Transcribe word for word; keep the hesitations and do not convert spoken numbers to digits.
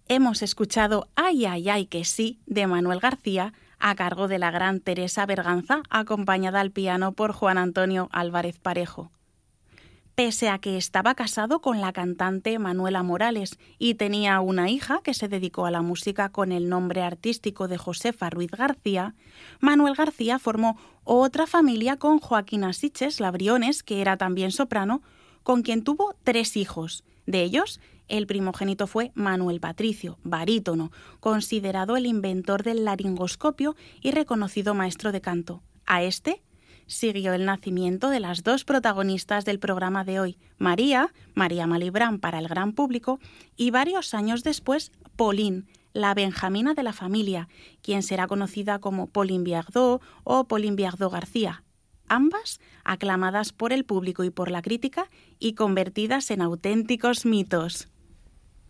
Hemos escuchado Ay, ay, ay, que sí, de Manuel García, a cargo de la gran Teresa Berganza, acompañada al piano por Juan Antonio Álvarez Parejo. Pese a que estaba casado con la cantante Manuela Morales y tenía una hija que se dedicó a la música con el nombre artístico de Josefa Ruiz García, Manuel García formó otra familia con Joaquina Siches Labriones, que era también soprano, con quien tuvo tres hijos. De ellos, el primogénito fue Manuel Patricio, barítono, considerado el inventor del laringoscopio y reconocido maestro de canto. A este siguió el nacimiento de las dos protagonistas del programa de hoy, María, María Malibrán para el gran público, y varios años después, Pauline, la benjamina de la familia, quien será conocida como Pauline Viardot o Pauline Viardot García, ambas aclamadas por el público y por la crítica y convertidas en auténticos mitos.